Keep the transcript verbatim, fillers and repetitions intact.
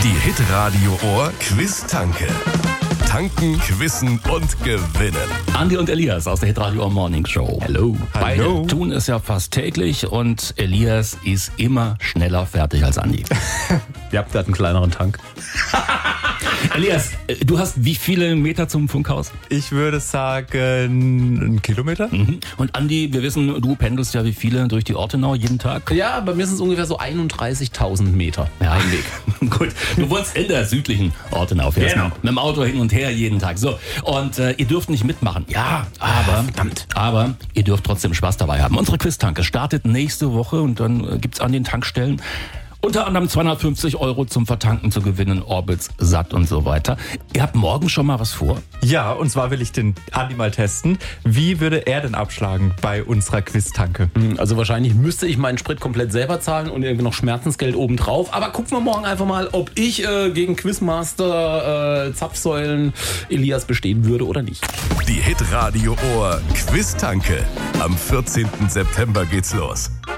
Die Hitradio Ohr Quiz-Tanke. Tanken, quizzen und gewinnen. Andi und Elias aus der Hitradio Ohr Morning Show. Hallo. Hallo. Beide tun es ja fast täglich und Elias ist immer schneller fertig als Andi. Ja, der hat einen kleineren Tank. Elias, du hast wie viele Meter zum Funkhaus? Ich würde sagen, einen Kilometer. Mhm. Und Andi, wir wissen, du pendelst ja wie viele durch die Ortenau jeden Tag? Ja, bei mir sind es ungefähr so einunddreißigtausend Meter. Ja, ein Weg. Gut, du wohnst in der südlichen Ortenau, fährst Genau. mit dem Auto hin und her jeden Tag. So, und äh, ihr dürft nicht mitmachen. Ja, aber, verdammt. aber ihr dürft trotzdem Spaß dabei haben. Unsere Quiz-Tanke startet nächste Woche und dann äh, gibt's an den Tankstellen unter anderem zweihundertfünfzig Euro zum Vertanken zu gewinnen, Orbitz, Satt und so weiter. Ihr habt morgen schon mal was vor? Ja, und zwar will ich den Andi mal testen. Wie würde er denn abschlagen bei unserer Quiz-Tanke? Also wahrscheinlich müsste ich meinen Sprit komplett selber zahlen und irgendwie noch Schmerzensgeld obendrauf. Aber gucken wir morgen einfach mal, ob ich äh, gegen Quizmaster äh, Zapfsäulen Elias bestehen würde oder nicht. Die Hitradio Ohr Quiz-Tanke. Am vierzehnten September geht's los.